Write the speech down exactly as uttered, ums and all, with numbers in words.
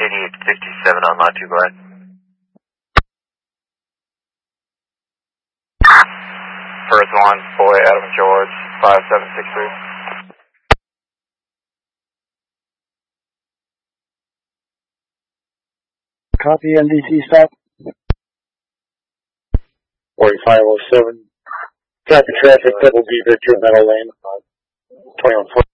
eighty-eight fifty-seven on lot two, go ahead. First one, boy, Adam George, five seven six three. Copy, N D T stop. forty-five oh seven. Traffic, traffic, double B, Victor, metal lane. twenty-one foot.